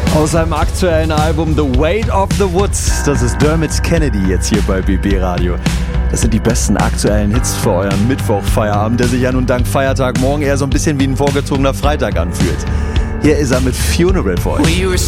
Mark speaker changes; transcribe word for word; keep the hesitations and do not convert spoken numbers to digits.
Speaker 1: Aus seinem aktuellen Album The Weight of the Woods. Das ist Dermot Kennedy jetzt hier bei B B Radio. Das sind die besten aktuellen Hits für euren Mittwoch-Feierabend, der sich ja nun dank Feiertag morgen eher so ein bisschen wie ein vorgezogener Freitag anfühlt. Hier ist er mit Funeral für euch.